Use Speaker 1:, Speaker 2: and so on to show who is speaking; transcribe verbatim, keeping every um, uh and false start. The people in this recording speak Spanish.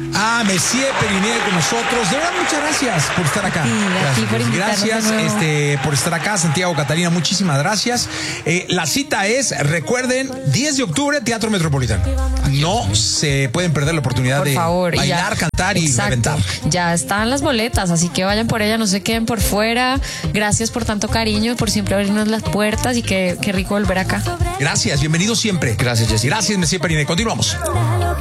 Speaker 1: Ah, Messier Periné con nosotros. De verdad, muchas gracias por estar acá.
Speaker 2: Sí, a ti por invitarnos
Speaker 1: gracias
Speaker 2: de nuevo.
Speaker 1: este, por estar acá, Santiago, Catalina, muchísimas gracias. Eh, la cita es, recuerden, diez de octubre, Teatro Metropolitano. No se pueden perder la oportunidad
Speaker 2: Por
Speaker 1: de
Speaker 2: favor,
Speaker 1: bailar,
Speaker 2: ya,
Speaker 1: cantar y
Speaker 2: exacto,
Speaker 1: reventar.
Speaker 2: Ya están las boletas, así que vayan por ella, no se queden por fuera. Gracias por tanto cariño, por siempre abrirnos las puertas y qué, qué rico volver acá.
Speaker 1: Gracias, bienvenido siempre.
Speaker 3: Gracias, Jessy.
Speaker 1: Gracias, Messier Periné. Continuamos.